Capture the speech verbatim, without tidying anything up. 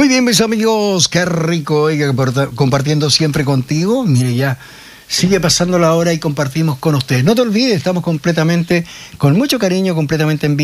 bien, mis amigos, qué rico, oiga, compartiendo siempre contigo. Mire, ya sigue pasando la hora y compartimos con ustedes. No te olvides, estamos completamente, con mucho cariño, completamente en vivo.